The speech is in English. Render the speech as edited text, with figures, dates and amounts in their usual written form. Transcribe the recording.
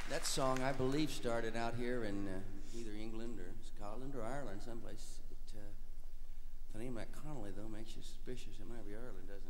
That song, I believe, started out here in either England or Scotland or Ireland, someplace. The name of that Connolly, though, makes you suspicious. It might be Ireland, doesn't it?